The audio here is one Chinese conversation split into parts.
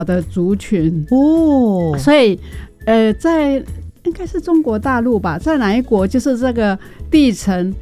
的族群哦， 所以在应该是中国大陆吧，在哪一国就是这个地层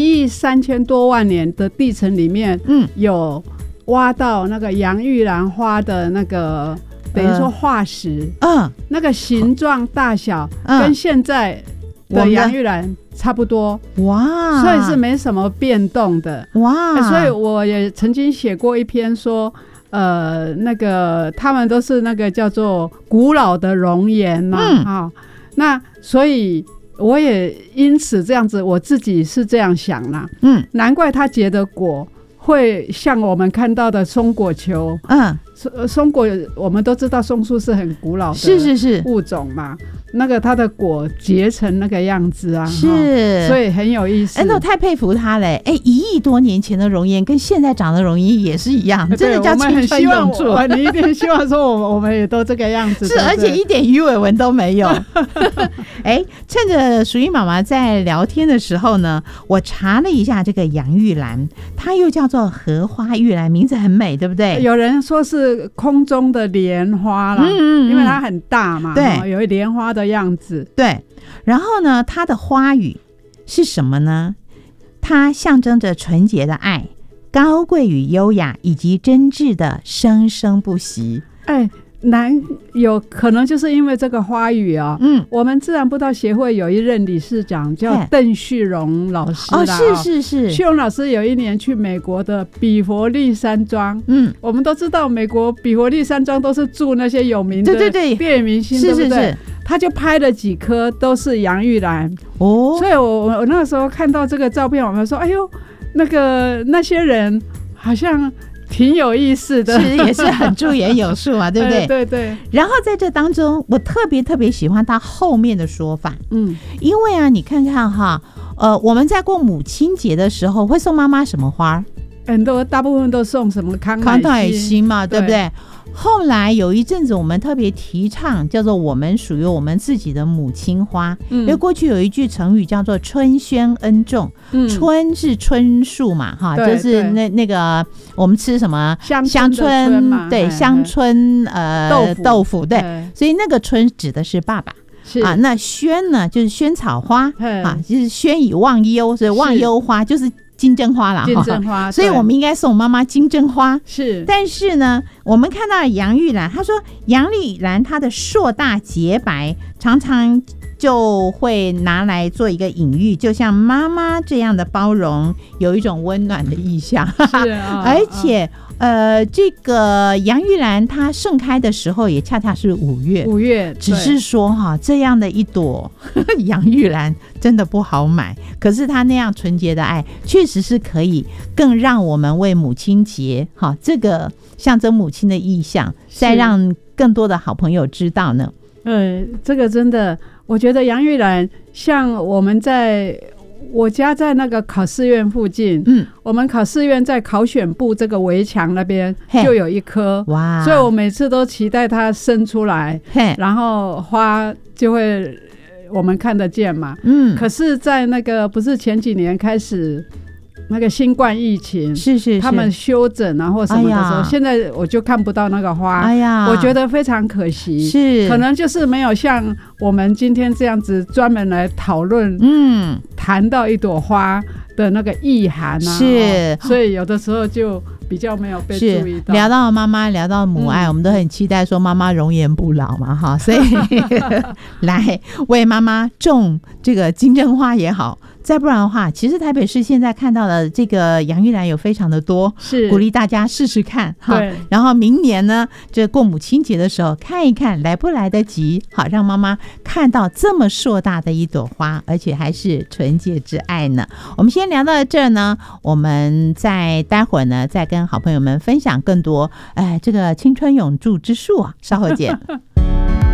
13000多万年的地层里面，有挖到那个洋玉兰花的那个等于说化石，那个形状大小跟现在的洋玉兰差不多，哇，所以是没什么变动的，哇，所以我也曾经写过一篇说，那个他们都是那个叫做古老的熔岩嘛，那所以我也因此这样子，我自己是这样想啦，难怪它结的果会像我们看到的松果球，松果我们都知道松树是很古老的物种嘛，那个它的果结成那个样子啊，是，所以很有意思。 那我太佩服他了，1亿多年前的熔岩跟现在长的熔岩也是一样，真的叫青春永驻。 你一定希望说我们也都这个样子， 是，而且一点鱼尾纹都没有。趁着淑英妈妈在聊天的时候呢，我查了一下这个洋玉兰，它又叫做荷花玉兰，名字很美，对不对？ 有人说是空中的莲花啦，因为它很大嘛，对，有莲花的样子， 对。然后呢，它的花语是什么呢？它象征着纯洁的爱、高贵与优雅，以及真挚的生生不息。 有可能就是因为这个花语啊，我们自然步道协会有一任理事长叫邓旭荣老师啦， 是， 旭荣老师有一年去美国的比佛利山庄，我们都知道美国比佛利山庄都是住那些有名的电影明星，对不对？他就拍了几棵都是洋玉兰，所以我那个时候看到这个照片，我们说，哎呦，那些人好像挺有意思的， 是，也是很驻颜有术嘛，对不对？ 对。 然后在这当中，我特别喜欢他后面的说法，因为啊，你看看哈，我们在过母亲节的时候会送妈妈什么花？ 很多，大部分都送什么康乃馨嘛，对不对？后来有一阵子我们特别提倡叫做我们属于我们自己的母亲花，因为过去有一句成语叫做春轩恩重，春是春树嘛，哈，就是那个我们吃什么香椿，对，香椿豆腐，对，所以那个春指的是爸爸。那萱呢就是萱草花啊，就是萱以忘忧，所以忘忧花就是金针花啦，所以我们应该送妈妈金针花。是，但是呢，我们看到洋玉兰，他说洋玉兰它的硕大洁白，常常就会拿来做一个隐喻，就像妈妈这样的包容，有一种温暖的意象。是啊，而且这个洋玉兰它盛开的时候也恰恰是5月，只是说哈，这样的一朵洋玉兰真的不好买，可是它那样纯洁的爱确实是可以更让我们为母亲节哈这个象征母亲的意象再让更多的好朋友知道呢。 这个真的我觉得洋玉兰像我家在那个考试院附近，我们考试院在考选部这个围墙那边就有一棵，哇！所以我每次都期待它生出来，然后花就会我们看得见嘛。可是，在那个不是前几年开始那个新冠疫情，是他们休整啊或什么的时候，现在我就看不到那个花，我觉得非常可惜。是，可能就是没有像我们今天这样子专门来讨论，谈到一朵花的那个意涵啊，是，所以有的时候就比较没有被注意到。 聊到妈妈，聊到母爱，我们都很期待说妈妈容颜不老嘛，哈，所以来为妈妈种这个金针花也好。再不然的话，其实台北市现在看到的这个洋玉兰有非常的多，是鼓励大家试试看哈。然后明年呢，这过母亲节的时候看一看来不来得及，好让妈妈看到这么硕大的一朵花，而且还是纯洁之爱呢。我们先聊到这儿呢，我们再待会儿呢，再跟好朋友们分享更多这个青春永驻之术啊，稍后见。